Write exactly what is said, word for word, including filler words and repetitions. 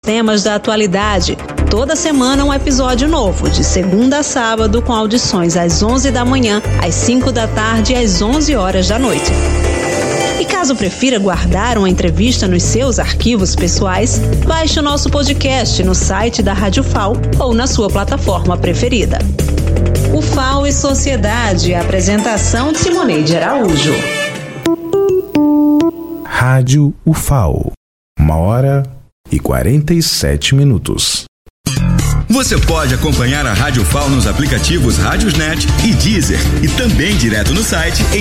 Temas da atualidade. Toda semana um episódio novo, de segunda a sábado, com audições às onze da manhã, às cinco da tarde e às onze horas da noite. E caso prefira guardar uma entrevista nos seus arquivos pessoais, baixe o nosso podcast no site da Rádio F A O ou na sua plataforma preferida. O F A O e Sociedade, apresentação Simoneide Araújo. Rádio U F A O, uma hora e quarenta e sete minutos. Você pode acompanhar a Rádio F A O nos aplicativos Rádiosnet e Deezer e também direto no site em